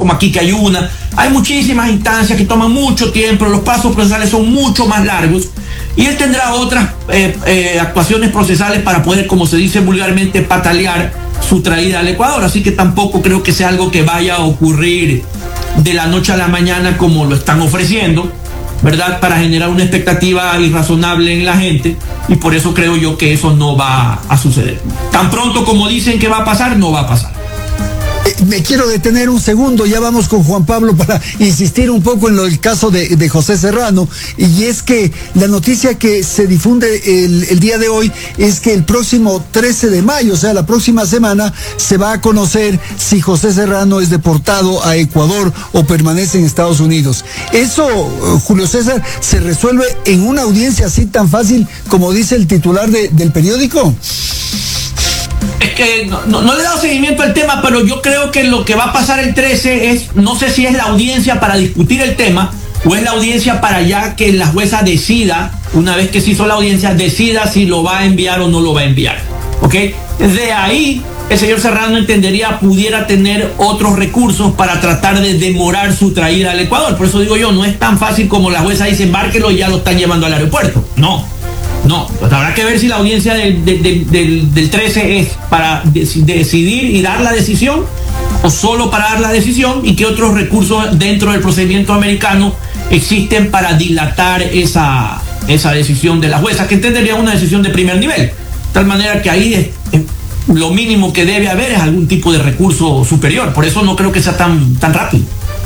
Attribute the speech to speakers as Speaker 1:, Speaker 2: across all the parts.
Speaker 1: como aquí que hay una. Hay muchísimas instancias que toman mucho tiempo, los pasos procesales son mucho más largos y él tendrá otras actuaciones procesales para poder, como se dice vulgarmente, patalear su traída al Ecuador. Así que tampoco creo que sea algo que vaya a ocurrir de la noche a la mañana como lo están ofreciendo, ¿verdad? Para generar una expectativa irrazonable en la gente, y por eso creo yo que eso no va a suceder. Tan pronto como dicen que va a pasar, no va a pasar.
Speaker 2: Me quiero detener un segundo, ya vamos con Juan Pablo para insistir un poco en el caso de José Serrano, y es que la noticia que se difunde el día de hoy es que el próximo 13 de mayo, o sea, la próxima semana, se va a conocer si José Serrano es deportado a Ecuador o permanece en Estados Unidos. Eso, Julio César, ¿se resuelve en una audiencia así tan fácil como dice el titular del periódico?
Speaker 1: Es que no le he dado seguimiento al tema, pero yo creo que lo que va a pasar el 13 es, no sé si es la audiencia para discutir el tema o es la audiencia para ya que la jueza decida, una vez que se hizo la audiencia, decida si lo va a enviar o no lo va a enviar. ¿Ok? Desde ahí, el señor Serrano entendería, pudiera tener otros recursos para tratar de demorar su traída al Ecuador. Por eso digo yo, no es tan fácil como la jueza dice, embárquelo y ya lo están llevando al aeropuerto. No, pues habrá que ver si la audiencia del 13 es para decidir y dar la decisión o solo para dar la decisión, y qué otros recursos dentro del procedimiento americano existen para dilatar esa decisión de la jueza, que entendería una decisión de primer nivel. De tal manera que ahí lo mínimo que debe haber es algún tipo de recurso superior. Por eso no creo que sea tan rápido.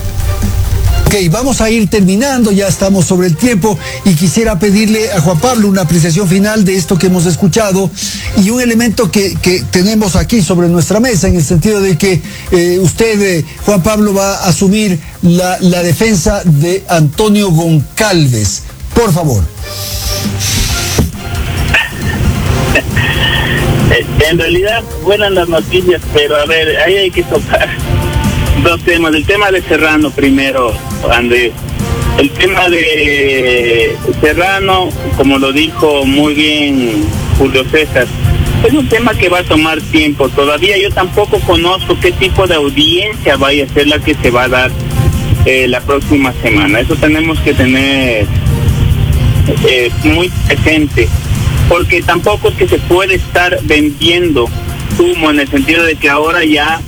Speaker 2: Ok, vamos a ir terminando, ya estamos sobre el tiempo, y quisiera pedirle a Juan Pablo una apreciación final de esto que hemos escuchado y un elemento que tenemos aquí sobre nuestra mesa, en el sentido de que usted, Juan Pablo, va a asumir la defensa de Antonio Goncalves. Por favor.
Speaker 3: En realidad, buenas las noticias, pero a ver, ahí hay que tocar dos temas. El tema de Serrano primero, Andrés. El tema de Serrano, como lo dijo muy bien Julio César, es un tema que va a tomar tiempo. Todavía yo tampoco conozco qué tipo de audiencia vaya a ser la que se va a dar la próxima semana. Eso tenemos que tener muy presente, porque tampoco es que se puede estar vendiendo humo, en el sentido de que ahora ya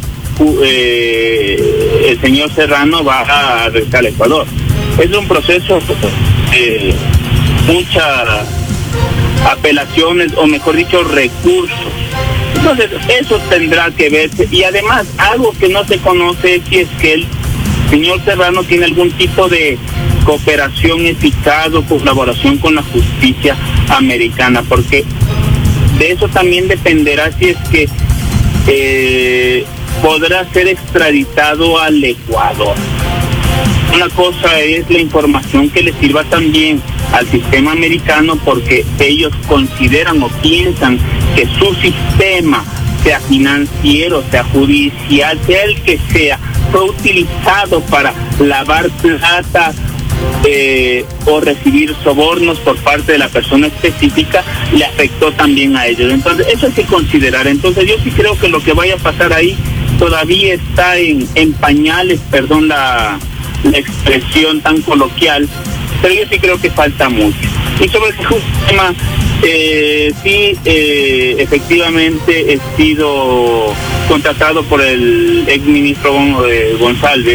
Speaker 3: el señor Serrano va a regresar al Ecuador. Es un proceso de muchas apelaciones, o mejor dicho, recursos. Entonces eso tendrá que verse, y además algo que no se conoce es si es que el señor Serrano tiene algún tipo de cooperación eficaz o colaboración con la justicia americana, porque de eso también dependerá si es que podrá ser extraditado al Ecuador. Una cosa es la información que le sirva también al sistema americano, porque ellos consideran o piensan que su sistema, sea financiero, sea judicial, sea el que sea, fue utilizado para lavar plata o recibir sobornos por parte de la persona específica, le afectó también a ellos. Entonces eso hay que considerar. Entonces yo sí creo que lo que vaya a pasar ahí todavía está en pañales, perdón la expresión tan coloquial, pero yo sí creo que falta mucho. Y sobre ese tema, sí, efectivamente he sido contratado por el exministro González,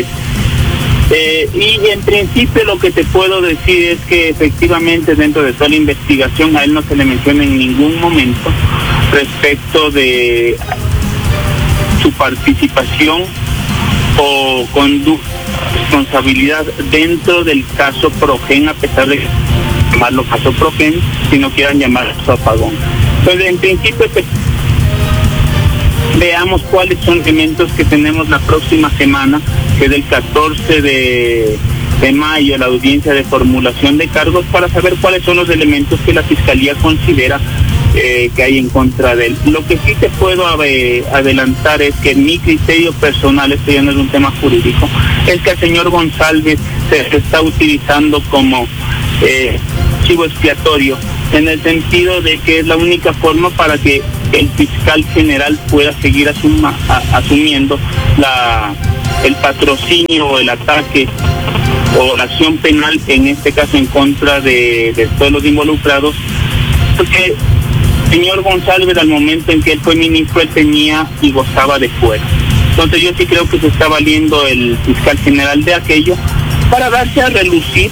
Speaker 3: y en principio lo que te puedo decir es que efectivamente dentro de toda la investigación a él no se le menciona en ningún momento respecto de su participación o conducta, responsabilidad dentro del caso Progen, a pesar de llamarlo caso Progen, si no quieran llamarlo apagón. Entonces, en principio, veamos cuáles son elementos que tenemos la próxima semana, que es el 14 de mayo, la audiencia de formulación de cargos, para saber cuáles son los elementos que la Fiscalía considera que hay en contra de él. Lo que sí te puedo adelantar es que mi criterio personal, esto ya no es un tema jurídico, es que el señor González se está utilizando como chivo expiatorio, en el sentido de que es la única forma para que el fiscal general pueda seguir asumiendo el patrocinio o el ataque o la acción penal, en este caso en contra de todos los involucrados, porque el señor González, al momento en que él fue ministro, él tenía y gozaba de fuero. Entonces yo sí creo que se está valiendo el fiscal general de aquello para darse a relucir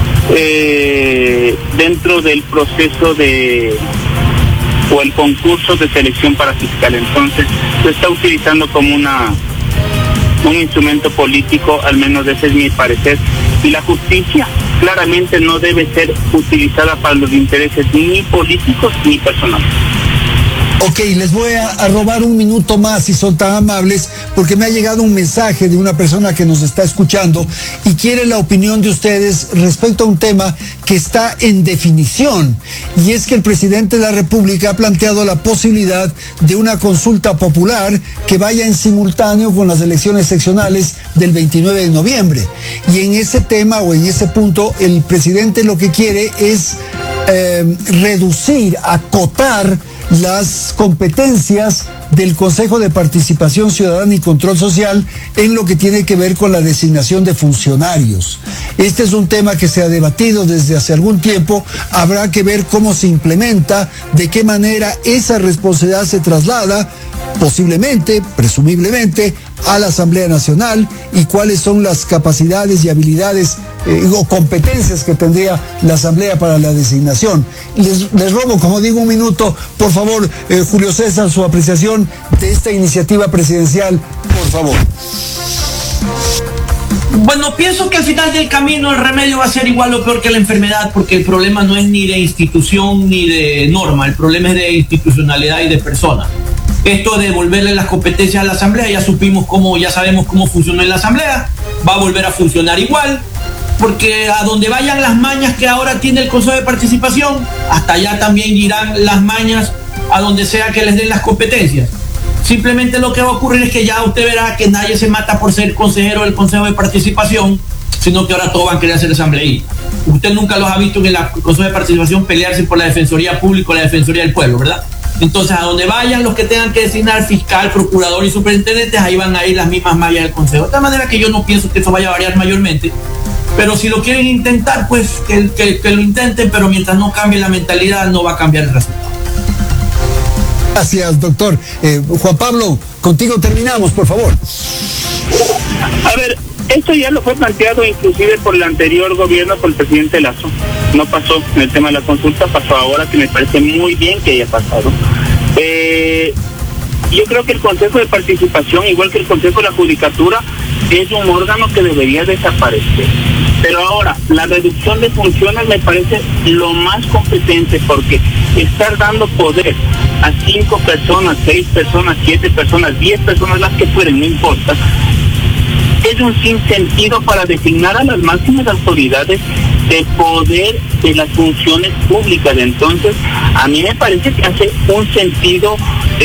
Speaker 3: dentro del proceso o el concurso de selección para fiscal. Entonces se está utilizando como un instrumento político, al menos ese es mi parecer, y la justicia claramente no debe ser utilizada para los intereses ni políticos ni personales.
Speaker 2: Ok, les voy a robar un minuto más si son tan amables, porque me ha llegado un mensaje de una persona que nos está escuchando y quiere la opinión de ustedes respecto a un tema que está en definición, y es que el presidente de la República ha planteado la posibilidad de una consulta popular que vaya en simultáneo con las elecciones seccionales del 29 de noviembre. Y en ese tema o en ese punto, el presidente lo que quiere es reducir, acotar las competencias del Consejo de Participación Ciudadana y Control Social en lo que tiene que ver con la designación de funcionarios. Este es un tema que se ha debatido desde hace algún tiempo. Habrá que ver cómo se implementa, de qué manera esa responsabilidad se traslada, posiblemente, presumiblemente, a la Asamblea Nacional, y cuáles son las capacidades y habilidades o competencias que tendría la Asamblea para la designación. Les robo, como digo, un minuto, por favor, Julio César, su apreciación de esta iniciativa presidencial, por favor.
Speaker 1: Bueno, pienso que al final del camino el remedio va a ser igual o peor que la enfermedad, porque el problema no es ni de institución ni de norma, el problema es de institucionalidad y de persona. Esto de devolverle las competencias a la Asamblea, ya sabemos cómo funcionó en la Asamblea, va a volver a funcionar igual, porque a donde vayan las mañas que ahora tiene el Consejo de Participación, hasta allá también irán las mañas a donde sea que les den las competencias. Simplemente lo que va a ocurrir es que ya usted verá que nadie se mata por ser consejero del Consejo de Participación, sino que ahora todos van a querer ser asambleístas. Usted nunca los ha visto en el Consejo de Participación pelearse por la Defensoría Pública o la Defensoría del Pueblo, ¿verdad? Entonces, a donde vayan los que tengan que designar fiscal, procurador y superintendentes, ahí van a ir las mismas mallas del Consejo. De tal manera que yo no pienso que eso vaya a variar mayormente, pero si lo quieren intentar, pues que lo intenten, pero mientras no cambie la mentalidad, no va a cambiar el resultado.
Speaker 2: Gracias, doctor. Juan Pablo, contigo terminamos, por favor.
Speaker 3: A ver, esto ya lo fue planteado inclusive por el anterior gobierno, por el presidente Lazo. No pasó en el tema de la consulta, pasó ahora, que me parece muy bien que haya pasado. Yo creo que el Consejo de Participación, igual que el Consejo de la Judicatura, es un órgano que debería desaparecer. Pero ahora, la reducción de funciones me parece lo más competente, porque estar dando poder a 5 personas, 6 personas, 7 personas, 10 personas, las que fueren, no importa, es un sinsentido para designar a las máximas autoridades de poder de las funciones públicas. Entonces, a mí me parece que hace un sentido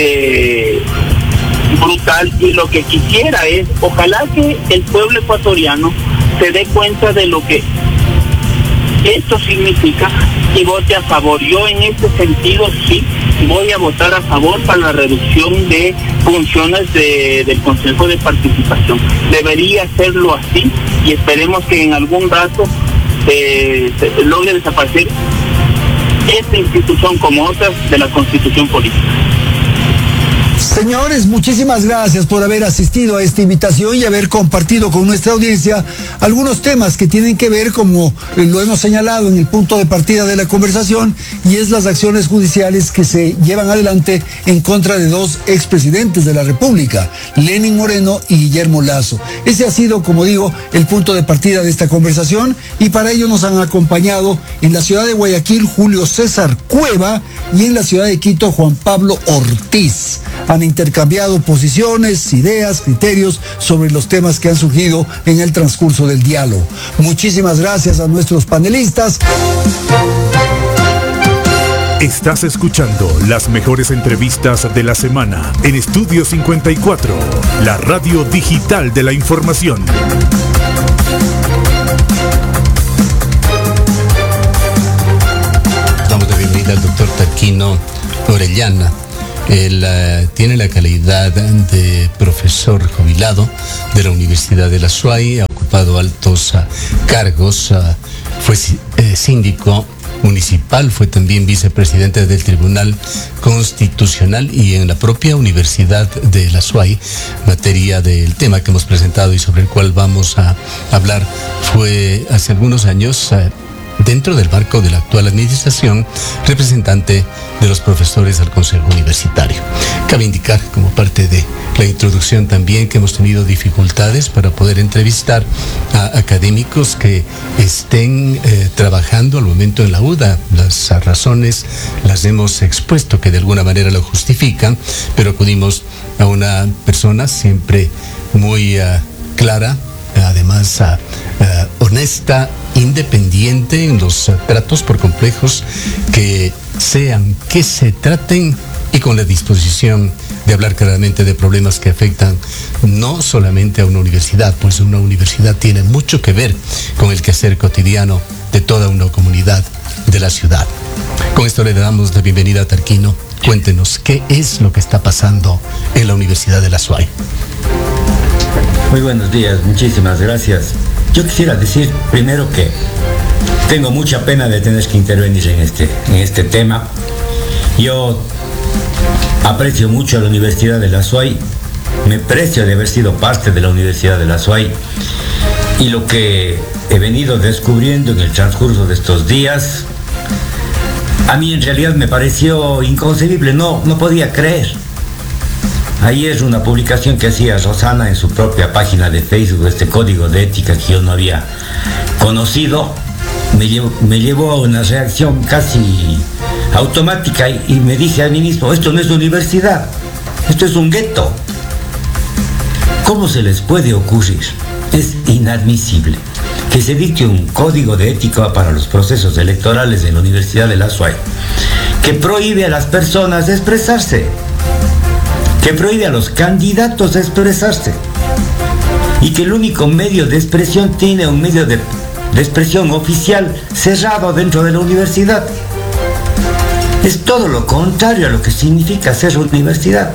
Speaker 3: brutal, y lo que quisiera es, ojalá que el pueblo ecuatoriano se dé cuenta de lo que esto significa y vote a favor. Yo en este sentido sí voy a votar a favor para la reducción de funciones del Consejo de Participación. Debería hacerlo así, y esperemos que en algún rato se logre desaparecer esta institución como otras de la Constitución política.
Speaker 2: Señores, muchísimas gracias por haber asistido a esta invitación y haber compartido con nuestra audiencia algunos temas que tienen que ver, como lo hemos señalado en el punto de partida de la conversación, y es las acciones judiciales que se llevan adelante en contra de 2 expresidentes de la República, Lenín Moreno y Guillermo Lasso. Ese ha sido, como digo, el punto de partida de esta conversación, y para ello nos han acompañado en la ciudad de Guayaquil Julio César Cueva y en la ciudad de Quito Juan Pablo Ortiz. Han intercambiado posiciones, ideas, criterios sobre los temas que han surgido en el transcurso del diálogo. Muchísimas gracias a nuestros panelistas.
Speaker 4: Estás escuchando las mejores entrevistas de la semana en Estudio 54, la radio digital de la información.
Speaker 5: Damos la bienvenida al doctor Tarquino Orellana, Él tiene la calidad de profesor jubilado de la Universidad de la SUAY, ha ocupado altos cargos, fue síndico municipal, fue también vicepresidente del Tribunal Constitucional y en la propia Universidad de la SUAY, materia del tema que hemos presentado y sobre el cual vamos a hablar, fue hace algunos años, dentro del marco de la actual administración, representante de los profesores al Consejo Universitario. Cabe indicar, como parte de la introducción también, que hemos tenido dificultades para poder entrevistar a académicos que estén trabajando al momento en la UDA. Las razones las hemos expuesto, que de alguna manera lo justifican, pero acudimos a una persona siempre muy clara, además honesta, independiente en los tratos, por complejos que sean, que se traten, y con la disposición de hablar claramente de problemas que afectan no solamente a una universidad, pues una universidad tiene mucho que ver con el quehacer cotidiano de toda una comunidad de la ciudad. Con esto le damos la bienvenida a Tarquino. Cuéntenos, ¿qué es lo que está pasando en la Universidad de la SUAY?
Speaker 6: Muy buenos días, muchísimas gracias. Yo quisiera decir primero que tengo mucha pena de tener que intervenir en este tema. Yo aprecio mucho a la Universidad de la SUAY, me precio de haber sido parte de la Universidad de la SUAY, y lo que he venido descubriendo en el transcurso de estos días, a mí en realidad me pareció inconcebible, no podía creer. Ayer una publicación que hacía Rosana en su propia página de Facebook, este código de ética que yo no había conocido, me llevó a una reacción casi automática y me dije a mí mismo, esto no es universidad, esto es un gueto. ¿Cómo se les puede ocurrir? Es inadmisible que se dicte un código de ética para los procesos electorales de la Universidad de la SUAY, que prohíbe a las personas de expresarse, que prohíbe a los candidatos de expresarse, y que el único medio de expresión tiene un medio de expresión oficial cerrado dentro de la universidad. Es todo lo contrario a lo que significa ser universidad.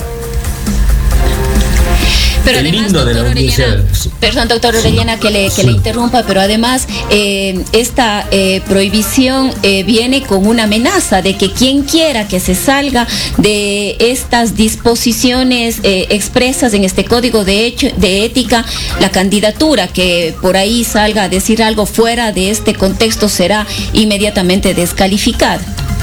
Speaker 7: Pero además, doctor Orellana, perdón, doctor Orellana, que le interrumpa, pero además esta prohibición viene con una amenaza de que quien quiera que se salga de estas disposiciones expresas en este código de ética, la candidatura que por ahí salga a decir algo fuera de este contexto será inmediatamente descalificada.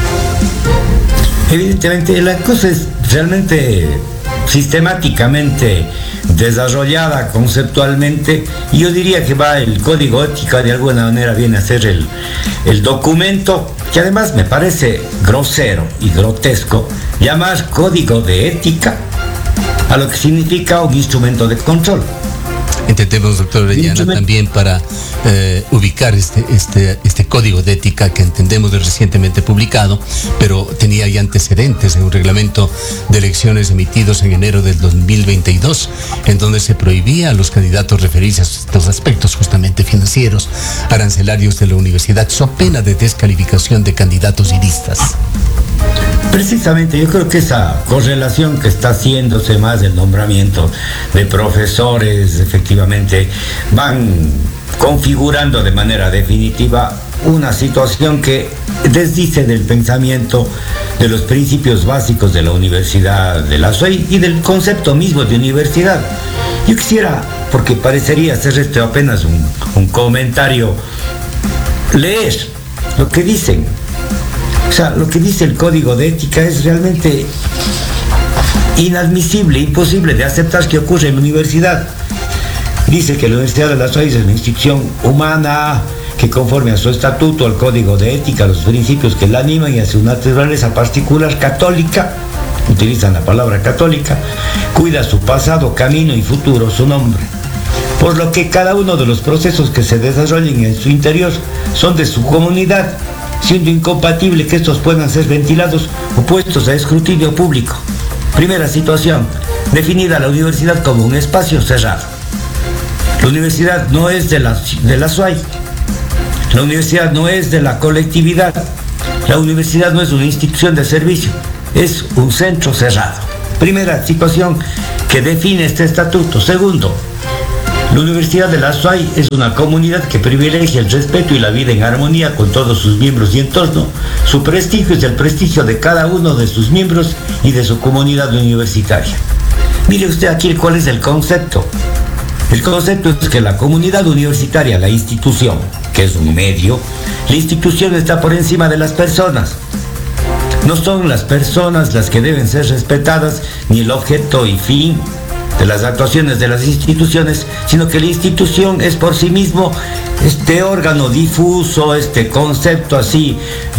Speaker 6: Evidentemente, la cosa es realmente sistemáticamente desarrollada conceptualmente, y yo diría que el código ética de alguna manera viene a ser el documento que además me parece grosero y grotesco llamar código de ética a lo que significa un instrumento de control.
Speaker 5: Entendemos, doctor Orellana, también para ubicar este código de ética que entendemos de recientemente publicado, pero tenía ya antecedentes en un reglamento de elecciones emitidos en enero del 2022, en donde se prohibía a los candidatos referirse a estos aspectos justamente financieros, arancelarios de la universidad, so pena de descalificación de candidatos y listas.
Speaker 6: Precisamente, yo creo que esa correlación que está haciéndose más del nombramiento de profesores, efectivamente, van configurando de manera definitiva una situación que desdice del pensamiento de los principios básicos de la Universidad de la SUAY y del concepto mismo de universidad. Yo quisiera, porque parecería ser esto apenas un comentario, leer lo que dicen. O sea, lo que dice el código de ética es realmente inadmisible, imposible de aceptar que ocurre en la universidad. Dice que la Universidad de la SUAY es una institución humana que, conforme a su estatuto, al código de ética, a los principios que la animan y a su naturaleza particular católica, utilizan la palabra católica, cuida su pasado, camino y futuro, su nombre. Por lo que cada uno de los procesos que se desarrollen en su interior son de su comunidad, siendo incompatible que estos puedan ser ventilados o puestos a escrutinio público. Primera situación, definida la universidad como un espacio cerrado. La universidad no es de la SUAY, la universidad no es de la colectividad, la universidad no es una institución de servicio, es un centro cerrado. Primera situación que define este estatuto. Segundo, la Universidad de la SUAY es una comunidad que privilegia el respeto y la vida en armonía con todos sus miembros y entorno. Su prestigio es el prestigio de cada uno de sus miembros y de su comunidad universitaria. Mire usted aquí cuál es el concepto. El concepto es que la comunidad universitaria, la institución, que es un medio, la institución está por encima de las personas. No son las personas las que deben ser respetadas, ni el objeto y fin de las actuaciones de las instituciones, sino que la institución es por sí mismo este órgano difuso, este concepto así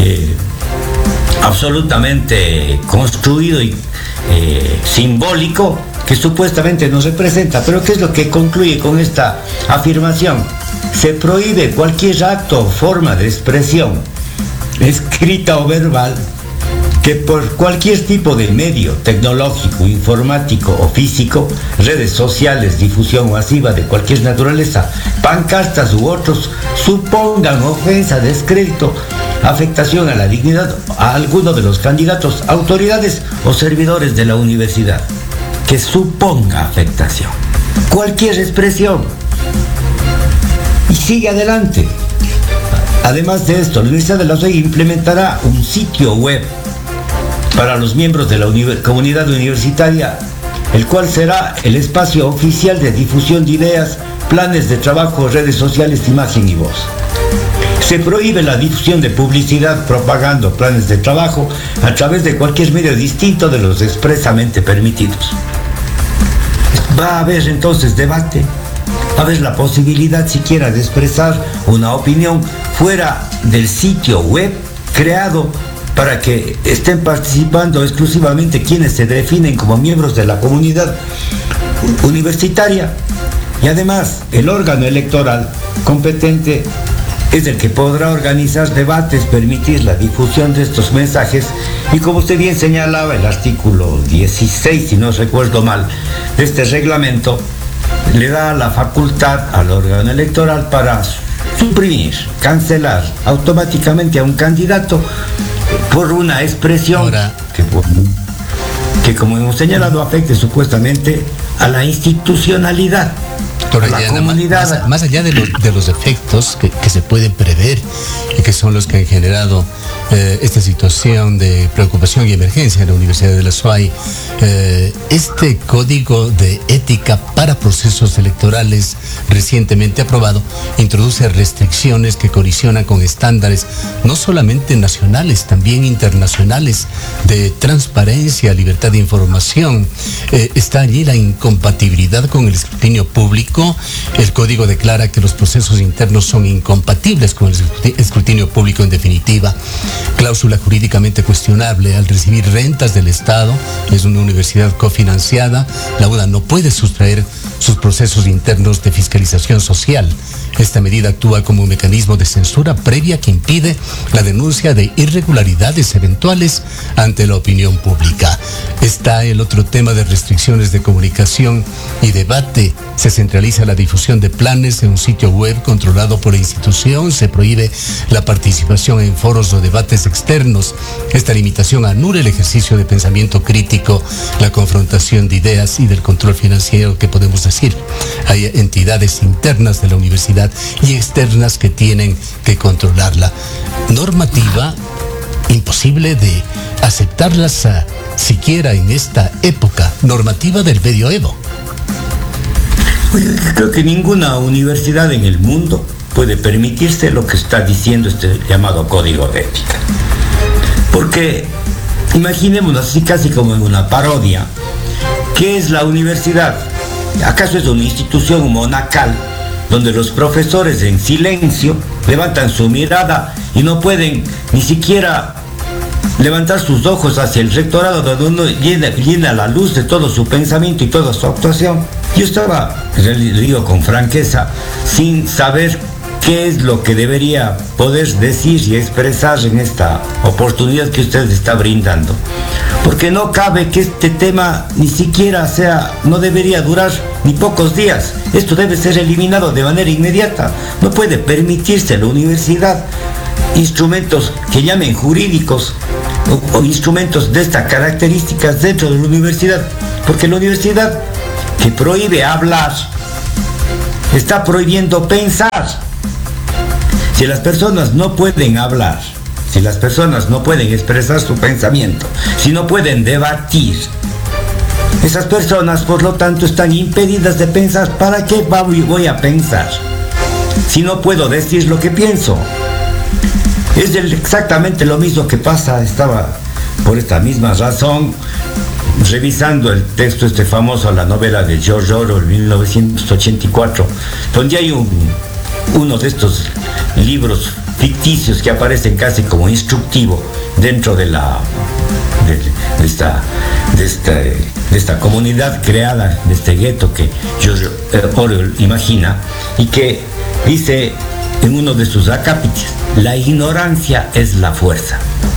Speaker 6: absolutamente construido y simbólico que supuestamente nos representa. Pero ¿qué es lo que concluye con esta afirmación? Se prohíbe cualquier acto o forma de expresión, escrita o verbal, que por cualquier tipo de medio tecnológico, informático o físico, redes sociales, difusión masiva de cualquier naturaleza, pancartas u otros, supongan ofensa, descrédito, afectación a la dignidad a alguno de los candidatos, autoridades o servidores de la universidad, que suponga afectación. Cualquier expresión. Y sigue adelante. Además de esto, la Universidad de la SUAY implementará un sitio web para los miembros de la comunidad universitaria, el cual será el espacio oficial de difusión de ideas, planes de trabajo, redes sociales, imagen y voz. Se prohíbe la difusión de publicidad, propaganda, planes de trabajo a través de cualquier medio distinto de los expresamente permitidos. Va a haber entonces debate, va a haber la posibilidad siquiera de expresar una opinión fuera del sitio web creado para que estén participando exclusivamente quienes se definen como miembros de la comunidad universitaria. Y además, el órgano electoral competente es el que podrá organizar debates, permitir la difusión de estos mensajes y, como usted bien señalaba, el artículo 16, si no recuerdo mal, de este reglamento le da la facultad al órgano electoral para suprimir, cancelar automáticamente a un candidato por una expresión que, como hemos señalado, afecte supuestamente a la institucionalidad, a la comunidad.
Speaker 5: Más allá de los efectos que se pueden prever y que son los que han generado esta situación de preocupación y emergencia en la Universidad de la SUAY, este código de ética para procesos electorales recientemente aprobado introduce restricciones que colisionan con estándares no solamente nacionales, también internacionales de transparencia, libertad de información. Está allí la incompatibilidad con el escrutinio público. El código declara que los procesos internos son incompatibles con el escrutinio público en definitiva. Cláusula jurídicamente cuestionable: al recibir rentas del Estado, es una universidad cofinanciada, la UDA no puede sustraer sus procesos internos de fiscalización social. Esta medida actúa como un mecanismo de censura previa que impide la denuncia de irregularidades eventuales ante la opinión pública. Está el otro tema de restricciones de comunicación y debate. Se centraliza la difusión de planes en un sitio web controlado por la institución. Se prohíbe la participación en foros o debates externos. Esta limitación anula el ejercicio de pensamiento crítico, la confrontación de ideas y del control financiero que podemos decir. Hay entidades internas de la universidad y externas que tienen que controlarla. Normativa imposible de aceptarlas siquiera en esta época. Normativa del medioevo.
Speaker 6: Creo que ninguna universidad en el mundo puede permitirse lo que está diciendo este llamado código de ética. Porque imaginémonos así casi como en una parodia. ¿Qué es la universidad? ¿Acaso es una institución monacal donde los profesores en silencio levantan su mirada y no pueden ni siquiera levantar sus ojos hacia el rectorado, donde uno llena la luz de todo su pensamiento y toda su actuación? Yo estaba, le digo con franqueza, sin saber qué es lo que debería poder decir y expresar en esta oportunidad que usted está brindando. Porque no cabe que este tema ni siquiera no debería durar ni pocos días. Esto debe ser eliminado de manera inmediata. No puede permitirse a la universidad instrumentos que llamen jurídicos o instrumentos de estas características dentro de la universidad, porque la universidad que prohíbe hablar está prohibiendo pensar. Si las personas no pueden hablar, si las personas no pueden expresar su pensamiento, si no pueden debatir, esas personas por lo tanto están impedidas de pensar. ¿Para qué voy a pensar si no puedo decir lo que pienso? Es exactamente lo mismo que pasa. Estaba por esta misma razón revisando el texto famoso, la novela de George Orwell, 1984, donde hay uno de estos libros ficticios que aparecen casi como instructivo dentro de esta comunidad creada, de este gueto que George Orwell imagina, y que dice en uno de sus acápites: la ignorancia es la fuerza.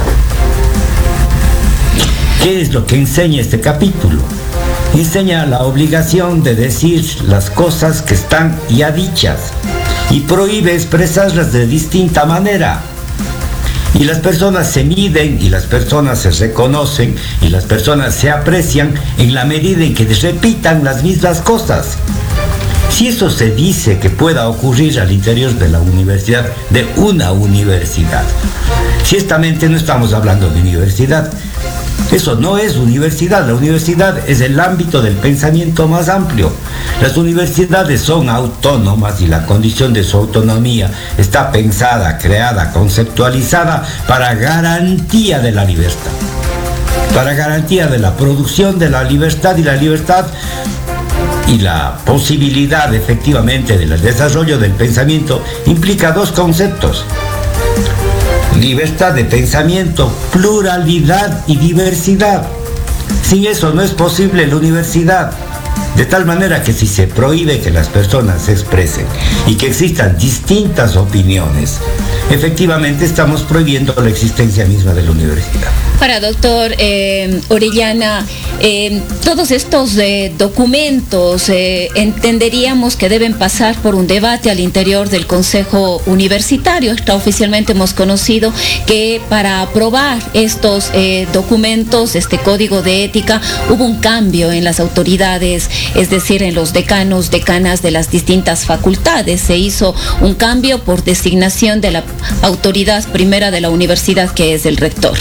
Speaker 6: ¿Qué es lo que enseña este capítulo? Enseña la obligación de decir las cosas que están ya dichas y prohíbe expresarlas de distinta manera. Y las personas se miden, y las personas se reconocen, y las personas se aprecian en la medida en que repitan las mismas cosas. Si eso se dice que pueda ocurrir al interior de la universidad, de una universidad, ciertamente no estamos hablando de universidad. Eso no es universidad. La universidad es el ámbito del pensamiento más amplio. Las universidades son autónomas y la condición de su autonomía está pensada, creada, conceptualizada para garantía de la libertad, para garantía de la producción de la libertad, y la libertad y la posibilidad efectivamente del desarrollo del pensamiento implica dos conceptos: libertad de pensamiento, pluralidad y diversidad. Sin eso no es posible la universidad. De tal manera que si se prohíbe que las personas se expresen y que existan distintas opiniones, efectivamente estamos prohibiendo la existencia misma de la universidad.
Speaker 7: Para doctor Orellana, todos estos documentos entenderíamos que deben pasar por un debate al interior del Consejo Universitario. Extraoficialmente hemos conocido que para aprobar estos documentos, este código de ética, hubo un cambio en las autoridades, es decir, en los decanos, decanas de las distintas facultades. Se hizo un cambio por designación de la autoridad primera de la universidad, que es el rector.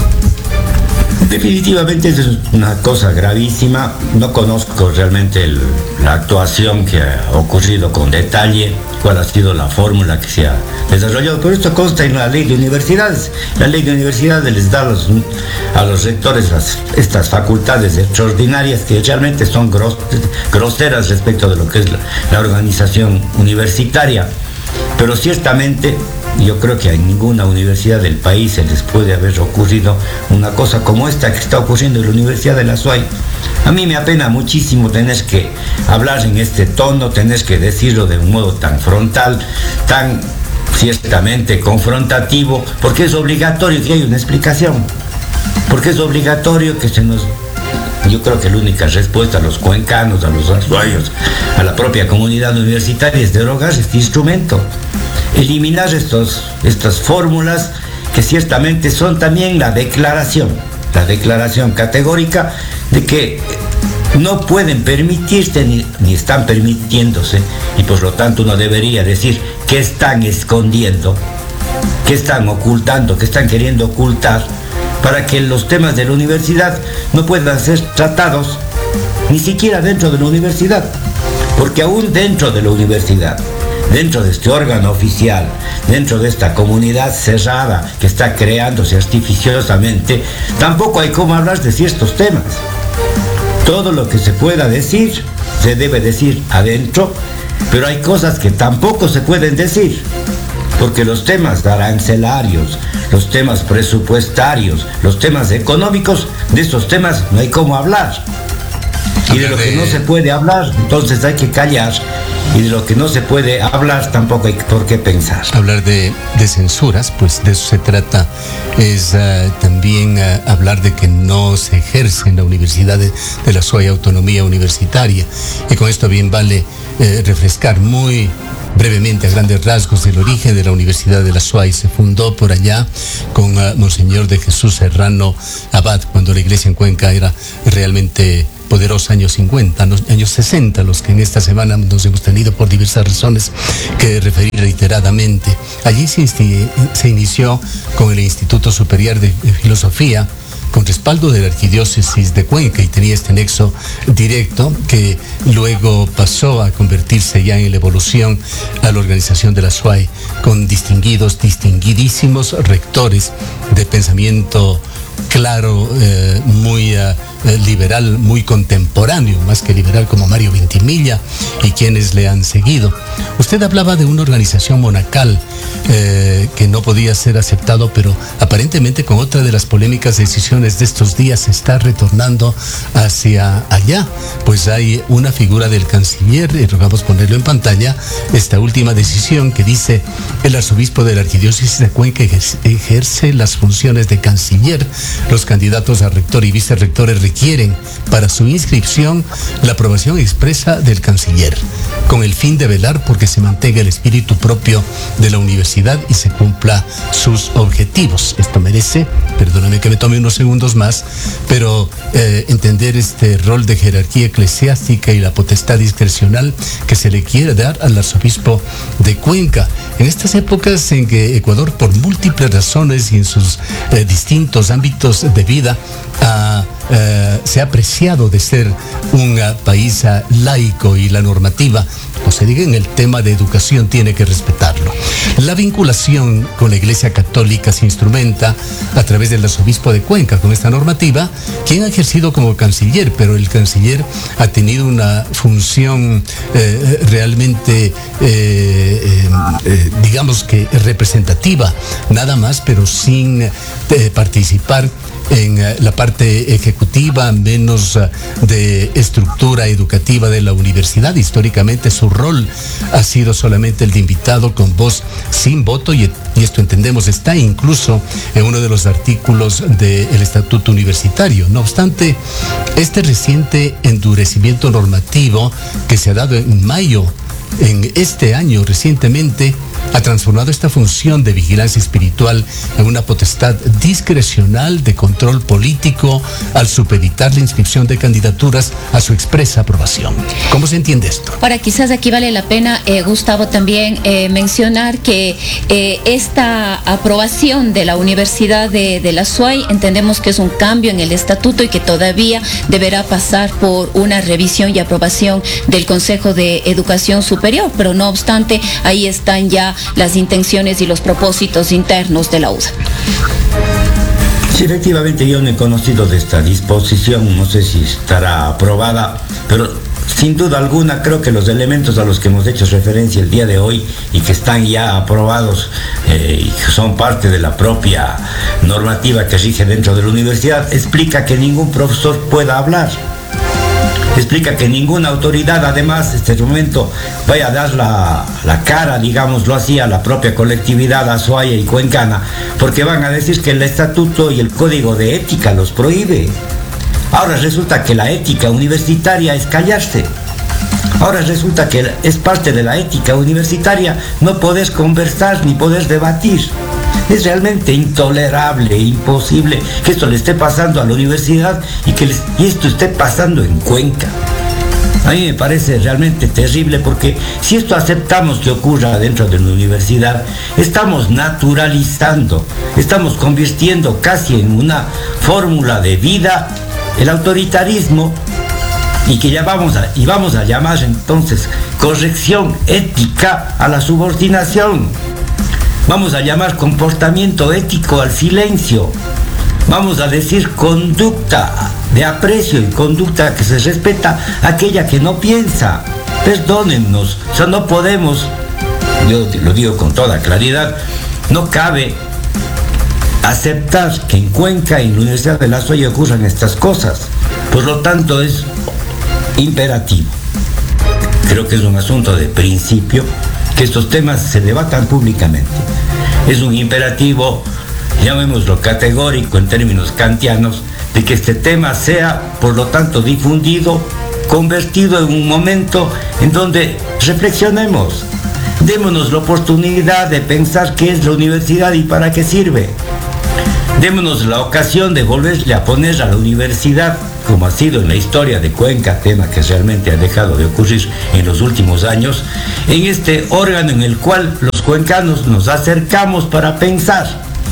Speaker 6: Definitivamente es una cosa gravísima. No conozco realmente la actuación que ha ocurrido con detalle, cuál ha sido la fórmula que se ha desarrollado, pero esto consta en la ley de universidades. La ley de universidades les da a los rectores estas facultades extraordinarias que realmente son groseras respecto de lo que es la organización universitaria. Pero ciertamente yo creo que a ninguna universidad del país se les puede haber ocurrido una cosa como esta que está ocurriendo en la Universidad de la SUAY. A mí me apena muchísimo tener que hablar en este tono, tener que decirlo de un modo tan frontal, tan ciertamente confrontativo, porque es obligatorio que haya una explicación, porque es obligatorio que yo creo que la única respuesta a los cuencanos, a los azuayos, a la propia comunidad universitaria es derogar este instrumento, eliminar estas fórmulas que ciertamente son también la declaración categórica de que no pueden permitirse ni están permitiéndose, y por lo tanto uno debería decir que están escondiendo, que están ocultando, que están queriendo ocultar, para que los temas de la universidad no puedan ser tratados ni siquiera dentro de la universidad, porque aún dentro de la universidad, dentro de este órgano oficial, dentro de esta comunidad cerrada que está creándose artificiosamente, tampoco hay cómo hablar de ciertos temas. Todo lo que se pueda decir, se debe decir adentro, pero hay cosas que tampoco se pueden decir, porque los temas arancelarios, los temas presupuestarios, los temas económicos, de esos temas no hay cómo hablar. Y de lo que no se puede hablar, entonces hay que callar. Y de lo que no se puede hablar, tampoco hay por qué pensar.
Speaker 5: Hablar de censuras, pues de eso se trata. Es también hablar de que no se ejerce en la universidad de la SUAY autonomía universitaria. Y con esto bien vale refrescar muy brevemente, a grandes rasgos, el origen de la Universidad de la SUAY. Se fundó por allá con Monseñor de Jesús Serrano Abad, cuando la iglesia en Cuenca era realmente poderosa, años 50, años 60, los que en esta semana nos hemos tenido por diversas razones que referir reiteradamente. Allí se inició con el Instituto Superior de Filosofía, con respaldo de la Arquidiócesis de Cuenca, y tenía este nexo directo que luego pasó a convertirse ya en la evolución a la organización de la SUAY, con distinguidísimos rectores de pensamiento claro, muy liberal, muy contemporáneo, más que liberal, como Mario Ventimiglia y quienes le han seguido. Usted hablaba de una organización monacal que no podía ser aceptado, pero aparentemente con otra de las polémicas decisiones de estos días se está retornando hacia allá, pues hay una figura del canciller, y rogamos ponerlo en pantalla, esta última decisión que dice: el arzobispo de la Arquidiócesis de Cuenca ejerce las funciones de canciller. Los candidatos a rector y vicerrectores requieren para su inscripción la aprobación expresa del canciller, con el fin de velar porque se mantenga el espíritu propio de la universidad y se cumpla sus objetivos. Esto merece, perdóname que me tome unos segundos más, pero entender este rol de jerarquía eclesiástica y la potestad discrecional que se le quiere dar al arzobispo de Cuenca. En estas épocas en que Ecuador, por múltiples razones y en sus distintos ámbitos de vida, se ha apreciado de ser un país laico, y la normativa, como se diga en el tema de educación, tiene que respetarlo. La vinculación con la Iglesia Católica se instrumenta a través del arzobispo de Cuenca con esta normativa, quien ha ejercido como canciller, pero el canciller ha tenido una función realmente, digamos que representativa, nada más, pero sin participar en la parte ejecutiva, menos de estructura educativa de la universidad. Históricamente su rol ha sido solamente el de invitado con voz sin voto, y esto entendemos está incluso en uno de los artículos del Estatuto Universitario. No obstante, este reciente endurecimiento normativo que se ha dado en mayo, en este año recientemente, ha transformado esta función de vigilancia espiritual en una potestad discrecional de control político al supeditar la inscripción de candidaturas a su expresa aprobación. ¿Cómo se entiende esto?
Speaker 7: Ahora, quizás aquí vale la pena, Gustavo, también mencionar que esta aprobación de la Universidad de la SUAY entendemos que es un cambio en el estatuto y que todavía deberá pasar por una revisión y aprobación del Consejo de Educación Superior, pero no obstante, ahí están ya las intenciones y los propósitos internos de la UDA.
Speaker 6: Sí, efectivamente yo no he conocido de esta disposición, no sé si estará aprobada, pero sin duda alguna creo que los elementos a los que hemos hecho referencia el día de hoy y que están ya aprobados y que son parte de la propia normativa que rige dentro de la universidad, explica que ningún profesor pueda hablar. Explica que ninguna autoridad, además, en este momento vaya a dar la cara, digámoslo así, a la propia colectividad azuaya y cuencana, porque van a decir que el estatuto y el código de ética los prohíbe. Ahora resulta que la ética universitaria es callarse. Ahora resulta que es parte de la ética universitaria no poder conversar ni poder debatir. Es realmente intolerable e imposible que esto le esté pasando a la universidad y esto esté pasando en Cuenca. A mí me parece realmente terrible, porque si esto aceptamos que ocurra dentro de la universidad, estamos naturalizando, estamos convirtiendo casi en una fórmula de vida el autoritarismo, y que ya vamos a llamar entonces corrección ética a la subordinación. Vamos a llamar comportamiento ético al silencio. Vamos a decir conducta de aprecio y conducta que se respeta aquella que no piensa. Perdónennos, o sea, no podemos, yo lo digo con toda claridad, no cabe aceptar que en Cuenca y en la Universidad de la SUAY ocurran estas cosas. Por lo tanto, es imperativo. Creo que es un asunto de principio que estos temas se debatan públicamente. Es un imperativo, llamémoslo categórico en términos kantianos, de que este tema sea, por lo tanto, difundido, convertido en un momento en donde reflexionemos. Démonos la oportunidad de pensar qué es la universidad y para qué sirve. Démonos la ocasión de volverle a poner a la universidad, como ha sido en la historia de Cuenca, tema que realmente ha dejado de ocurrir en los últimos años, en este órgano en el cual los cuencanos nos acercamos para pensar.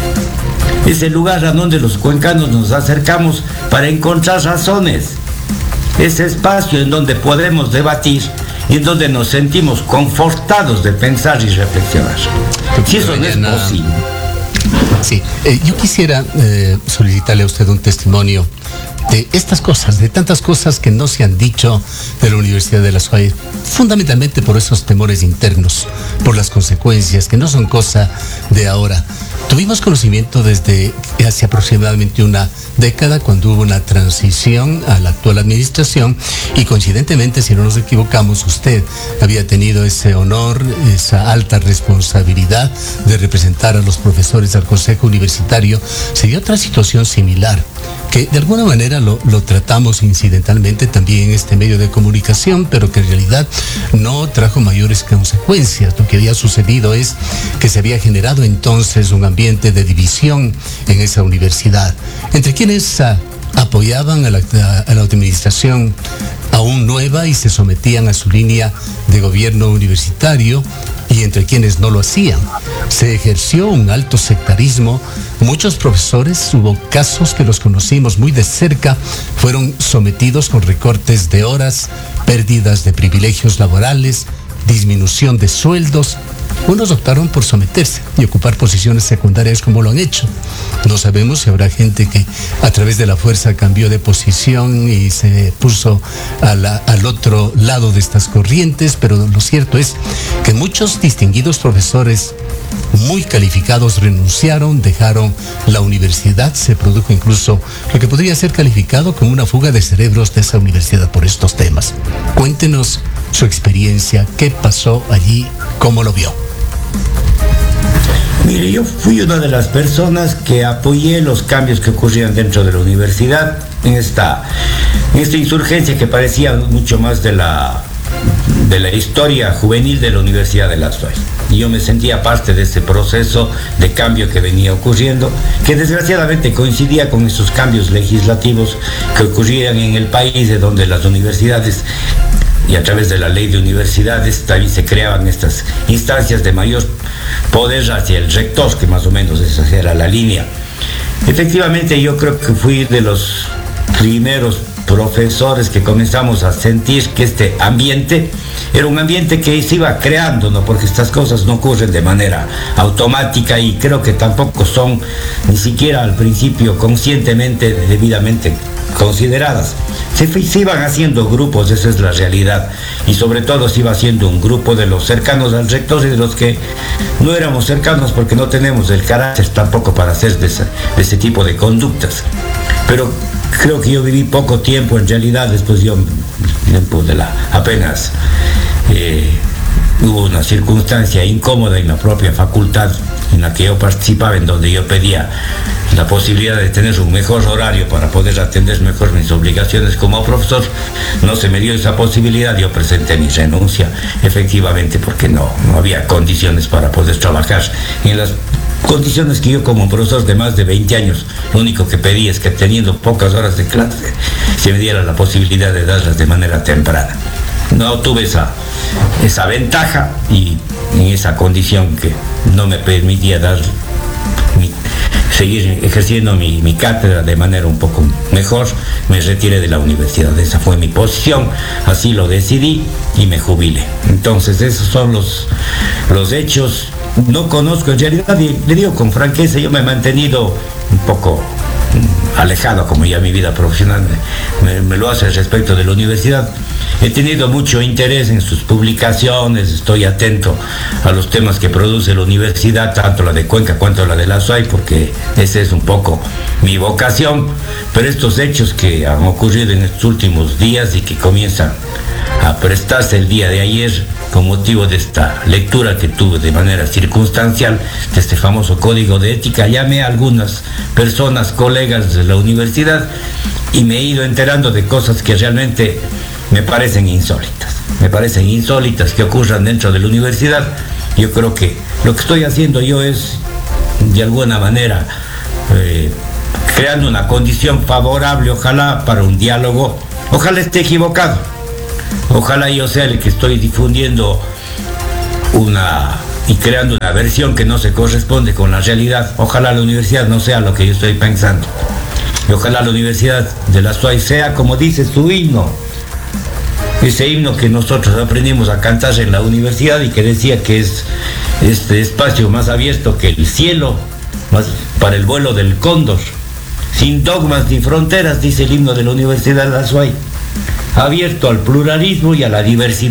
Speaker 6: Es el lugar a donde los cuencanos nos acercamos para encontrar razones. Ese espacio en donde podemos debatir y en donde nos sentimos confortados de pensar y reflexionar. Si eso no es posible.
Speaker 5: Sí, yo quisiera solicitarle a usted un testimonio de estas cosas, de tantas cosas que no se han dicho de la Universidad de la SUAY, fundamentalmente por esos temores internos, por las consecuencias, que no son cosa de ahora. Tuvimos conocimiento desde hace aproximadamente una década, cuando hubo una transición a la actual administración, y coincidentemente, si no nos equivocamos, usted había tenido ese honor, esa alta responsabilidad de representar a los profesores al Consejo Universitario. Se dio otra situación similar, que de alguna manera lo tratamos incidentalmente también en este medio de comunicación, pero que en realidad no trajo mayores consecuencias. Lo que había sucedido es que se había generado entonces un ambiente de división en esa universidad, entre quienes apoyaban a la administración aún nueva y se sometían a su línea de gobierno universitario, y entre quienes no lo hacían. Se ejerció un alto sectarismo. Muchos profesores, hubo casos que los conocimos muy de cerca, fueron sometidos con recortes de horas, pérdidas de privilegios laborales, disminución de sueldos. Unos optaron por someterse y ocupar posiciones secundarias como lo han hecho. No sabemos si habrá gente que a través de la fuerza cambió de posición y se puso al otro lado de estas corrientes, pero lo cierto es que muchos distinguidos profesores muy calificados renunciaron, dejaron la universidad. Se produjo incluso lo que podría ser calificado como una fuga de cerebros de esa universidad por estos temas. Cuéntenos su experiencia, qué pasó allí, cómo lo vio.
Speaker 6: Mire, yo fui una de las personas que apoyé los cambios que ocurrían dentro de la universidad en esta insurgencia que parecía mucho más de la historia juvenil de la Universidad de la SUAY. Y yo me sentía parte de ese proceso de cambio que venía ocurriendo, que desgraciadamente coincidía con esos cambios legislativos que ocurrían en el país, de donde las universidades, y a través de la ley de universidades, también se creaban estas instancias de mayor poder hacia el rector, que más o menos esa era la línea. Efectivamente, yo creo que fui de los primeros profesores que comenzamos a sentir que este ambiente era un ambiente que se iba creando, ¿no? Porque estas cosas no ocurren de manera automática, y creo que tampoco son ni siquiera al principio conscientemente, debidamente consideradas. Se iban haciendo grupos, esa es la realidad, y sobre todo se iba haciendo un grupo de los cercanos al rector y de los que no éramos cercanos, porque no tenemos el carácter tampoco para hacer de ese tipo de conductas. Pero creo que yo viví poco tiempo, en realidad. Después yo apenas hubo una circunstancia incómoda en la propia facultad en la que yo participaba, en donde yo pedía la posibilidad de tener un mejor horario para poder atender mejor mis obligaciones como profesor. No se me dio esa posibilidad, yo presenté mi renuncia, efectivamente, porque no había condiciones para poder trabajar en las condiciones que yo, como profesor de más de 20 años, lo único que pedí es que, teniendo pocas horas de clase, se me diera la posibilidad de darlas de manera temprana. No tuve esa ventaja, y en esa condición que no me permitía seguir ejerciendo mi cátedra de manera un poco mejor, me retiré de la universidad. Esa fue mi posición, así lo decidí y me jubilé. Entonces esos son los hechos. No conozco en realidad, y le digo con franqueza, yo me he mantenido un poco alejado, como ya mi vida profesional me lo hace respecto de la universidad. He tenido mucho interés en sus publicaciones, estoy atento a los temas que produce la universidad, tanto la de Cuenca cuanto la de la SUAY, porque esa es un poco mi vocación. Pero estos hechos que han ocurrido en estos últimos días y que comienzan a prestarse el día de ayer con motivo de esta lectura que tuve de manera circunstancial de este famoso código de ética, llamé a algunas personas, colegas de la universidad, y me he ido enterando de cosas que realmente me parecen insólitas. Me parecen insólitas que ocurran dentro de la universidad, Yo creo que lo que estoy haciendo yo es, de alguna manera, creando una condición favorable, ojalá, para un diálogo. Ojalá esté equivocado. Ojalá yo sea el que estoy difundiendo y creando una versión que no se corresponde con la realidad. Ojalá la universidad no sea lo que yo estoy pensando. Y ojalá la Universidad de la SUAY sea, como dice su himno, ese himno que nosotros aprendimos a cantar en la universidad y que decía que es este espacio más abierto que el cielo, más para el vuelo del cóndor, sin dogmas ni fronteras, dice el himno de la Universidad de la SUAY, abierto al pluralismo y a la diversidad.